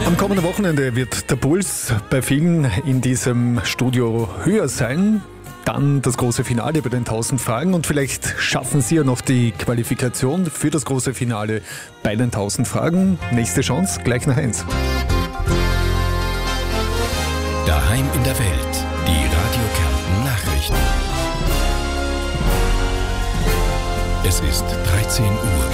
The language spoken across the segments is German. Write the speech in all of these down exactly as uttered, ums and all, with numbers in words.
Am kommenden Wochenende wird der Puls bei vielen in diesem Studio höher sein. Dann das große Finale bei den tausend Fragen und vielleicht schaffen Sie ja noch die Qualifikation für das große Finale bei den tausend Fragen. Nächste Chance gleich nach eins. Daheim in der Welt, die Radio Kärnten Nachrichten. Es ist dreizehn Uhr.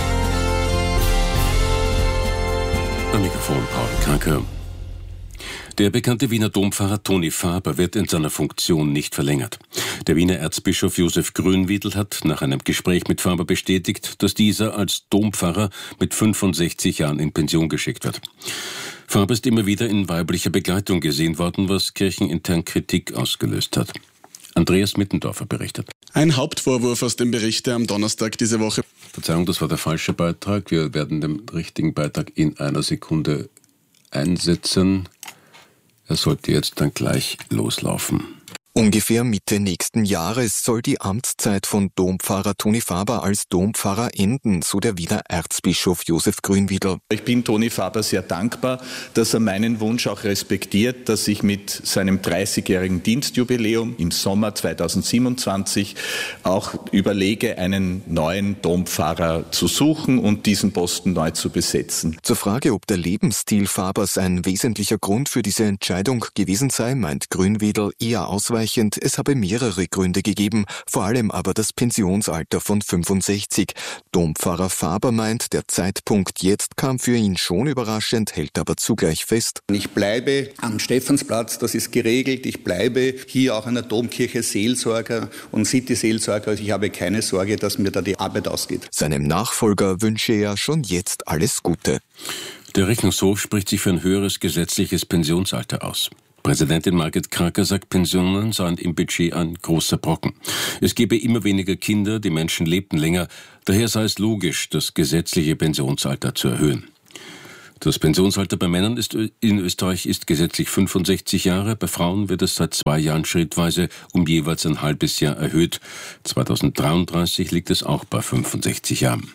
Am Mikrofon Paul Kranke. Der bekannte Wiener Dompfarrer Toni Faber wird in seiner Funktion nicht verlängert. Der Wiener Erzbischof Josef Grünwiedl hat nach einem Gespräch mit Faber bestätigt, dass dieser als Dompfarrer mit fünfundsechzig Jahren in Pension geschickt wird. Faber ist immer wieder in weiblicher Begleitung gesehen worden, was kirchenintern Kritik ausgelöst hat. Andreas Mittendorfer berichtet. Ein Hauptvorwurf aus dem Bericht, der am Donnerstag diese Woche... Verzeihung, das war der falsche Beitrag. Wir werden den richtigen Beitrag in einer Sekunde einsetzen. Er sollte jetzt dann gleich loslaufen. Ungefähr Mitte nächsten Jahres soll die Amtszeit von Dompfarrer Toni Faber als Dompfarrer enden, so der Wiener Erzbischof Josef Grünwiedl. Ich bin Toni Faber sehr dankbar, dass er meinen Wunsch auch respektiert, dass ich mit seinem dreißigjährigen Dienstjubiläum im Sommer zweitausendsiebenundzwanzig auch überlege, einen neuen Dompfarrer zu suchen und diesen Posten neu zu besetzen. Zur Frage, ob der Lebensstil Fabers ein wesentlicher Grund für diese Entscheidung gewesen sei, meint Grünwiedl eher ausweichend. Es habe mehrere Gründe gegeben, vor allem aber das Pensionsalter von fünfundsechzig. Dompfarrer Faber meint, der Zeitpunkt jetzt kam für ihn schon überraschend, hält aber zugleich fest. Ich bleibe am Stephansplatz, das ist geregelt. Ich bleibe hier auch an der Domkirche Seelsorger und City-Seelsorger. Also ich habe keine Sorge, dass mir da die Arbeit ausgeht. Seinem Nachfolger wünsche er schon jetzt alles Gute. Der Rechnungshof spricht sich für ein höheres gesetzliches Pensionsalter aus. Präsidentin Margret Kracker sagt, Pensionen seien im Budget ein großer Brocken. Es gebe immer weniger Kinder, die Menschen lebten länger. Daher sei es logisch, das gesetzliche Pensionsalter zu erhöhen. Das Pensionsalter bei Männern ist in Österreich ist gesetzlich fünfundsechzig Jahre. Bei Frauen wird es seit zwei Jahren schrittweise um jeweils ein halbes Jahr erhöht. zweitausenddreiunddreißig liegt es auch bei fünfundsechzig Jahren.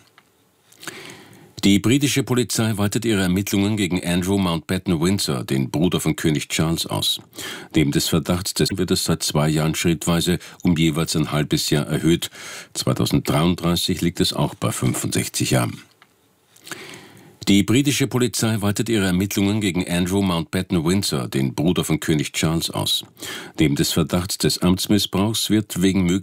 Die britische Polizei weitet ihre Ermittlungen gegen Andrew Mountbatten-Windsor, den Bruder von König Charles, aus. Neben des Verdachts dessen wird es seit zwei Jahren schrittweise um jeweils ein halbes Jahr erhöht. zweitausenddreiunddreißig liegt es auch bei fünfundsechzig Jahren. Die britische Polizei weitet ihre Ermittlungen gegen Andrew Mountbatten-Windsor, den Bruder von König Charles, aus. Neben des Verdachts des Amtsmissbrauchs wird wegen möglicher